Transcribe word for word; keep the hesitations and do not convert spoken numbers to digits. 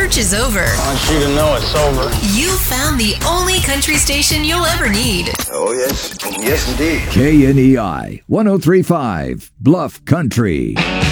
search is over. I want you to know it's over. You found the only country station you'll ever need. Oh, yes. Yes, indeed. K N E I, one oh three point five, Bluff Country.